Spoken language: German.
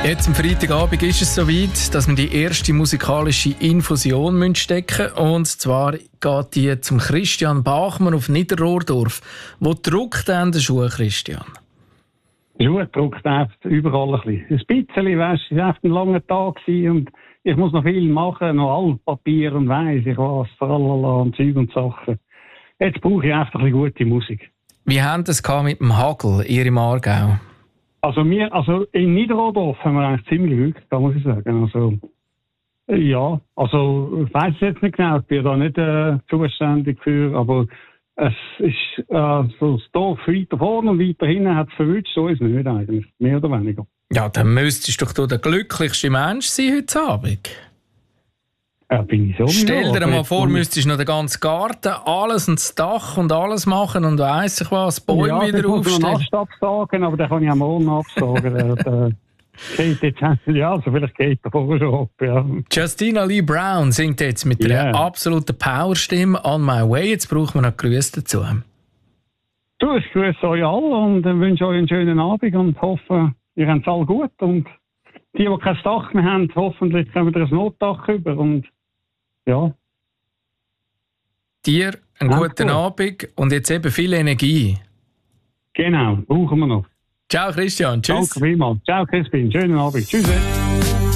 Jetzt am Freitagabend ist es soweit, dass wir die erste musikalische Infusion stecken müssen. Und zwar geht die zum Christian Bachmann auf Niederrohrdorf. Wo drückt denn der Schuh, Christian? Der Schuh drückt einfach überall ein bisschen. Ein bisschen, weißt du, es war ein langer Tag und ich muss noch viel machen, noch Altpapier und weiss ich was, tralala und Zeug und Sachen. Jetzt brauche ich einfach ein bisschen gute Musik. Wie haben Sie es mit dem Hagel, ihr im Aargau? Also in Niederrohrdorf haben wir eigentlich ziemlich Glück, da muss ich sagen. Also, ja, also ich weiss es jetzt nicht genau, ich bin da nicht zuständig für, aber es ist so das Dorf weiter vorne und weiter hinten hat es verwünscht, so ist es nicht eigentlich, mehr oder weniger. Ja, dann müsstest du doch der glücklichste Mensch sein heute Abend. Ja, bin ich sowieso. Stell dir mal vor, müsstest noch den ganzen Garten, alles und das Dach und alles machen und weiss ich was, Bäume wieder aufstellen. Ja, ich muss noch absagen, aber den kann ich am Morgen absagen. Geht jetzt, ja, also vielleicht geht er vorher schon ab, ja. Justina Lee Brown singt jetzt mit einer absoluten Powerstimme «On My Way». Jetzt brauchen wir noch Grüße dazu. Du, ich grüße euch alle und wünsche euch einen schönen Abend und hoffe, ihr habt es alle gut. Und die kein Dach mehr haben, hoffentlich kommen wir ein Notdach über. Und ja. Dir einen guten Abend und jetzt eben viel Energie. Genau, brauchen wir noch. Ciao Christian, tschüss. Danke vielmals. Ciao Crispin, schönen Abend. Tschüss.